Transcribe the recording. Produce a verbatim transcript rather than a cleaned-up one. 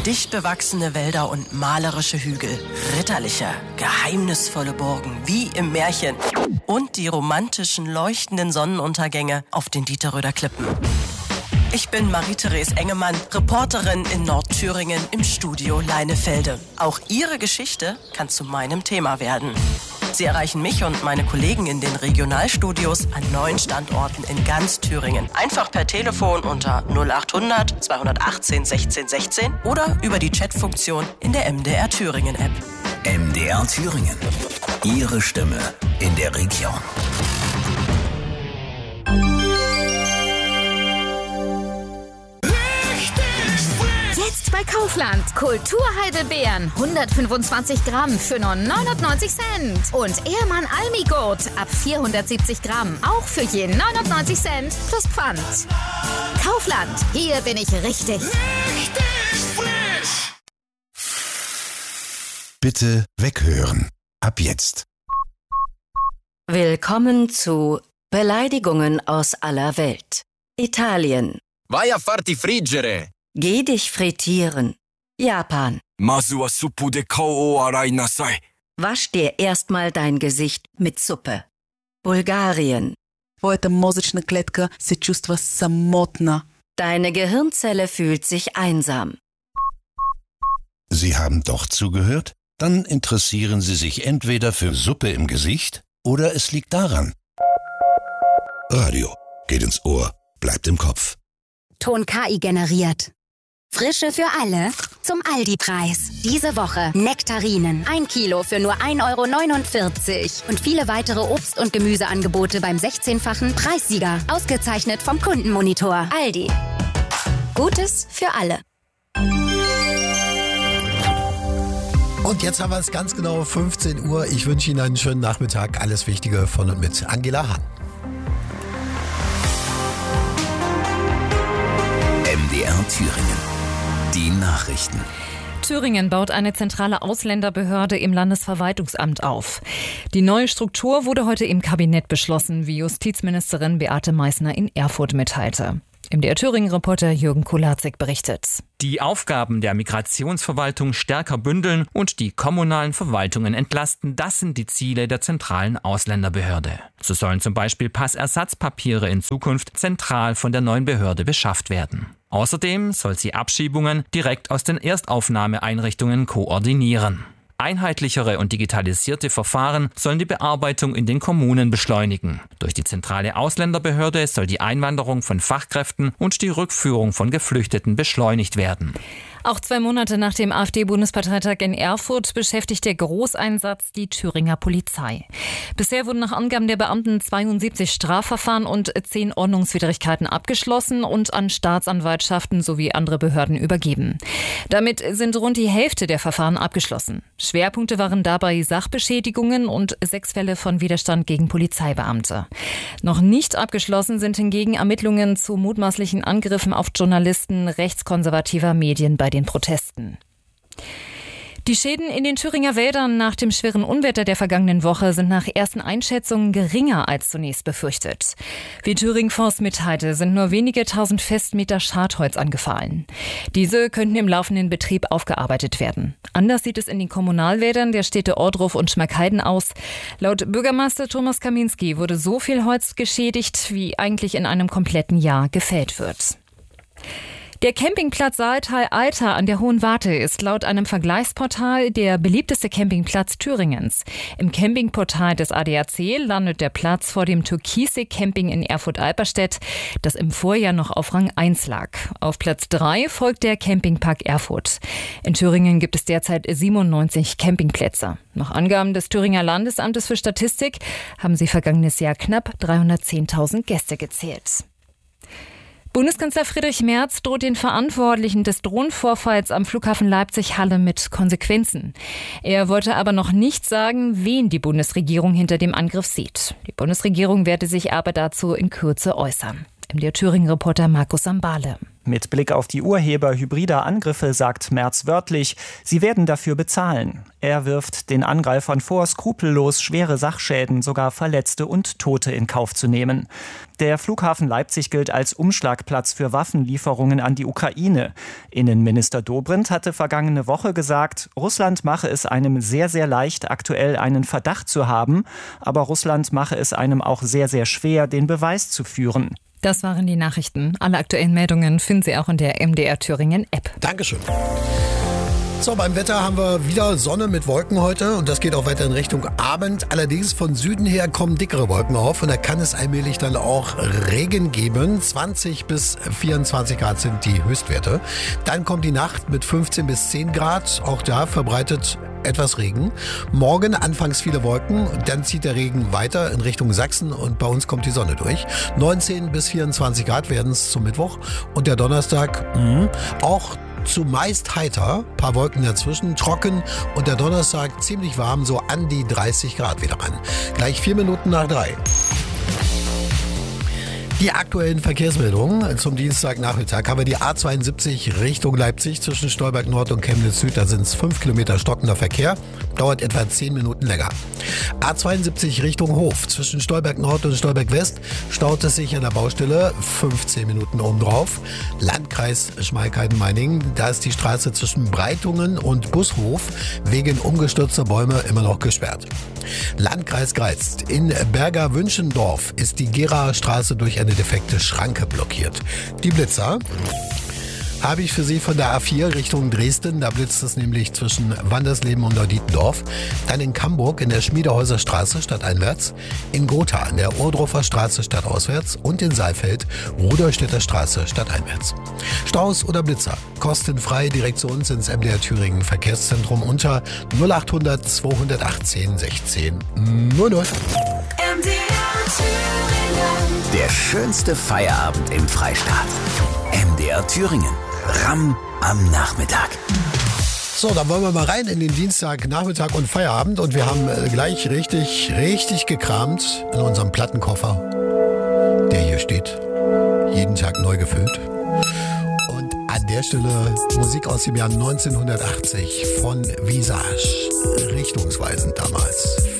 Dicht bewachsene Wälder und malerische Hügel, ritterliche, geheimnisvolle Burgen wie im Märchen und die romantischen, leuchtenden Sonnenuntergänge auf den Dieterröder Klippen. Ich bin Marie-Therese Engemann, Reporterin in Nordthüringen im Studio Leinefelde. Auch Ihre Geschichte kann zu meinem Thema werden. Sie erreichen mich und meine Kollegen in den Regionalstudios an neun Standorten in ganz Thüringen. Einfach per Telefon unter null achthundert zweihundertachtzehn sechzehn sechzehn oder über die Chatfunktion in der M D R Thüringen App. M D R Thüringen. Ihre Stimme in der Region. Bei Kaufland. Kulturheidelbeeren. hundertfünfundzwanzig Gramm für nur neunundneunzig Cent. Und Ehrmann Almigurt ab vierhundertsiebzig Gramm. Auch für je neunundneunzig Cent plus Pfand. Kaufland. Hier bin ich richtig. Richtig frisch. Bitte weghören. Ab jetzt. Willkommen zu Beleidigungen aus aller Welt. Italien. Vai a farti friggere. Geh dich frittieren. Japan. Mazu wa suppu de kao o arai nasai. Wasch dir erstmal dein Gesicht mit Suppe. Bulgarien. Твоята мозъчна клетка се чувства самотна. Deine Gehirnzelle fühlt sich einsam. Sie haben doch zugehört? Dann interessieren Sie sich entweder für Suppe im Gesicht oder es liegt daran. Radio geht ins Ohr, bleibt im Kopf. Ton K I generiert. Frische für alle zum Aldi-Preis. Diese Woche Nektarinen. Ein Kilo für nur ein Euro neunundvierzig. Und viele weitere Obst- und Gemüseangebote beim sechzehnfachen Preissieger. Ausgezeichnet vom Kundenmonitor. Aldi. Gutes für alle. Und jetzt haben wir es ganz genau fünfzehn Uhr. Ich wünsche Ihnen einen schönen Nachmittag. Alles Wichtige von und mit Angela Hahn. M D R Thüringen. Die Nachrichten. Thüringen baut eine zentrale Ausländerbehörde im Landesverwaltungsamt auf. Die neue Struktur wurde heute im Kabinett beschlossen, wie Justizministerin Beate Meißner in Erfurt mitteilte. M D R Thüringen-Reporter Jürgen Kulatzig berichtet. Die Aufgaben der Migrationsverwaltung stärker bündeln und die kommunalen Verwaltungen entlasten, das sind die Ziele der zentralen Ausländerbehörde. So sollen zum Beispiel Passersatzpapiere in Zukunft zentral von der neuen Behörde beschafft werden. Außerdem soll sie Abschiebungen direkt aus den Erstaufnahmeeinrichtungen koordinieren. Einheitlichere und digitalisierte Verfahren sollen die Bearbeitung in den Kommunen beschleunigen. Durch die zentrale Ausländerbehörde soll die Einwanderung von Fachkräften und die Rückführung von Geflüchteten beschleunigt werden. Auch zwei Monate nach dem AfD-Bundesparteitag in Erfurt beschäftigt der Großeinsatz die Thüringer Polizei. Bisher wurden nach Angaben der Beamten zweiundsiebzig Strafverfahren und zehn Ordnungswidrigkeiten abgeschlossen und an Staatsanwaltschaften sowie andere Behörden übergeben. Damit sind rund die Hälfte der Verfahren abgeschlossen. Schwerpunkte waren dabei Sachbeschädigungen und sechs Fälle von Widerstand gegen Polizeibeamte. Noch nicht abgeschlossen sind hingegen Ermittlungen zu mutmaßlichen Angriffen auf Journalisten rechtskonservativer Medien bei den Protesten. Die Schäden in den Thüringer Wäldern nach dem schweren Unwetter der vergangenen Woche sind nach ersten Einschätzungen geringer als zunächst befürchtet. Wie Thüringen Forst mitteilte, sind nur wenige tausend Festmeter Schadholz angefallen. Diese könnten im laufenden Betrieb aufgearbeitet werden. Anders sieht es in den Kommunalwäldern der Städte Ohrdruf und Schmalkalden aus. Laut Bürgermeister Thomas Kaminski wurde so viel Holz geschädigt, wie eigentlich in einem kompletten Jahr gefällt wird. Der Campingplatz Saaltal-Alter an der Hohen Warte ist laut einem Vergleichsportal der beliebteste Campingplatz Thüringens. Im Campingportal des A D A C landet der Platz vor dem Türkisee Camping in Erfurt-Alperstedt, das im Vorjahr noch auf Rang eins lag. Auf Platz drei folgt der Campingpark Erfurt. In Thüringen gibt es derzeit siebenundneunzig Campingplätze. Nach Angaben des Thüringer Landesamtes für Statistik haben sie vergangenes Jahr knapp dreihundertzehntausend Gäste gezählt. Bundeskanzler Friedrich Merz droht den Verantwortlichen des Drohnenvorfalls am Flughafen Leipzig-Halle mit Konsequenzen. Er wollte aber noch nicht sagen, wen die Bundesregierung hinter dem Angriff sieht. Die Bundesregierung werde sich aber dazu in Kürze äußern. M D R Thüringen-Reporter Markus Sambale. Mit Blick auf die Urheber hybrider Angriffe sagt Merz wörtlich, sie werden dafür bezahlen. Er wirft den Angreifern vor, skrupellos schwere Sachschäden, sogar Verletzte und Tote in Kauf zu nehmen. Der Flughafen Leipzig gilt als Umschlagplatz für Waffenlieferungen an die Ukraine. Innenminister Dobrindt hatte vergangene Woche gesagt, Russland mache es einem sehr, sehr leicht, aktuell einen Verdacht zu haben, aber Russland mache es einem auch sehr, sehr schwer, den Beweis zu führen. Das waren die Nachrichten. Alle aktuellen Meldungen finden Sie auch in der M D R Thüringen App. Dankeschön. So, beim Wetter haben wir wieder Sonne mit Wolken heute und das geht auch weiter in Richtung Abend. Allerdings von Süden her kommen dickere Wolken auf und da kann es allmählich dann auch Regen geben. zwanzig bis vierundzwanzig Grad sind die Höchstwerte. Dann kommt die Nacht mit fünfzehn bis zehn Grad. Auch da verbreitet etwas Regen. Morgen anfangs viele Wolken, dann zieht der Regen weiter in Richtung Sachsen und bei uns kommt die Sonne durch. neunzehn bis vierundzwanzig Grad werden es zum Mittwoch und der Donnerstag mh, auch zumeist heiter, paar Wolken dazwischen, trocken und der Donnerstag ziemlich warm, so an die dreißig Grad wieder ran. Gleich vier Minuten nach drei. Die aktuellen Verkehrsmeldungen zum Dienstagnachmittag haben wir die A zweiundsiebzig Richtung Leipzig zwischen Stolberg Nord und Chemnitz Süd. Da sind es fünf Kilometer stockender Verkehr, dauert etwa zehn Minuten länger. A zweiundsiebzig Richtung Hof zwischen Stolberg Nord und Stolberg West staut es sich an der Baustelle, fünfzehn Minuten obendrauf. Landkreis Schmalkalden-Meiningen, da ist die Straße zwischen Breitungen und Bushof wegen umgestürzter Bäume immer noch gesperrt. Landkreis Greiz. In Berger-Wünschendorf ist die Geraer Straße durch eine defekte Schranke blockiert. Die Blitzer habe ich für Sie von der A vier Richtung Dresden. Da blitzt es nämlich zwischen Wandersleben und Neudietendorf. Dann in Camburg in der Schmiedehäuser Straße stadteinwärts. In Gotha an der Ohrdruffer Straße stadtauswärts. Und in Saalfeld Rudolstädter Straße stadteinwärts. Staus oder Blitzer? Kostenfrei direkt zu uns ins M D R Thüringen Verkehrszentrum unter null achthundert zweihundertachtzehn sechzehn null null. M D R Thüringen. Der schönste Feierabend im Freistaat. M D R Thüringen. Ramm am Nachmittag. So, dann wollen wir mal rein in den Dienstag, Nachmittag und Feierabend. Und wir haben äh, gleich richtig, richtig gekramt in unserem Plattenkoffer, der hier steht. Jeden Tag neu gefüllt. Und an der Stelle Musik aus dem Jahr neunzehnhundertachtzig von Visage. Richtungsweisend damals.